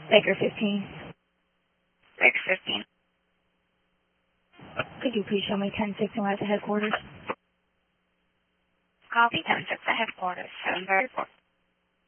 Baker 15. Baker 15. Could you please show me 10-6 and we're at the headquarters? Copy 10-6 at headquarters. 7 report.